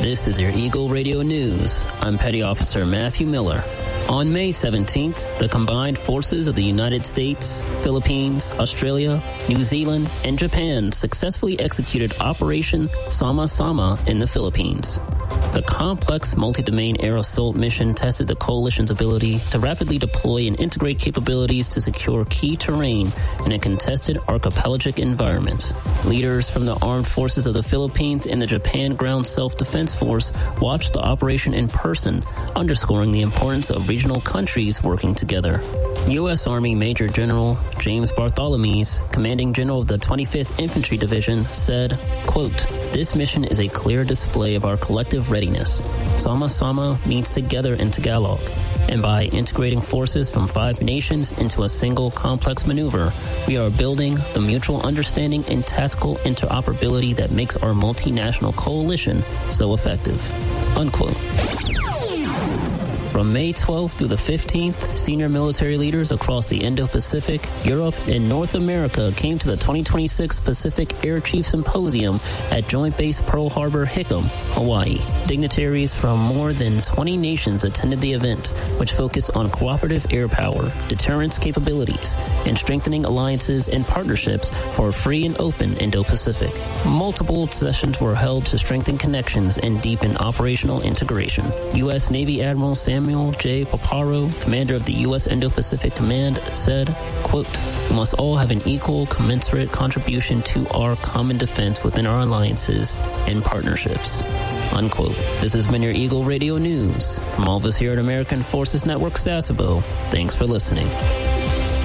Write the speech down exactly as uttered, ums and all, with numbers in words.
This is your Eagle Radio News. I'm Petty Officer Matthew Miller. On May seventeenth, the combined forces of the United States, Philippines, Australia, New Zealand, and Japan successfully executed Operation Sama Sama in the Philippines. The complex multi-domain air assault mission tested the coalition's ability to rapidly deploy and integrate capabilities to secure key terrain in a contested archipelagic environment. Leaders from the armed forces of the Philippines and the Japan Ground Self-Defense Force watched the operation in person, underscoring the importance of regional countries working together. U S. Army Major General James Bartholomew, commanding general of the twenty-fifth Infantry Division, said, quote, "This mission is a clear display of our collective readiness. Sama Sama means together in Tagalog. And by integrating forces from five nations into a single complex maneuver, we are building the mutual understanding and tactical interoperability that makes our multinational coalition so effective." Unquote. From May twelfth through the fifteenth, senior military leaders across the Indo-Pacific, Europe, and North America came to the twenty twenty-six Pacific Air Chief Symposium at Joint Base Pearl Harbor, Hickam, Hawaii. Dignitaries from more than twenty nations attended the event, which focused on cooperative air power, deterrence capabilities, and strengthening alliances and partnerships for a free and open Indo-Pacific. Multiple sessions were held to strengthen connections and deepen operational integration. U S. Navy Admiral Sam Samuel J. Paparo, commander of the U S. Indo-Pacific Command, said, quote, "We must all have an equal, commensurate contribution to our common defense within our alliances and partnerships." Unquote. This has been your Eagle Radio News. From all of us here at American Forces Network Sasebo, thanks for listening.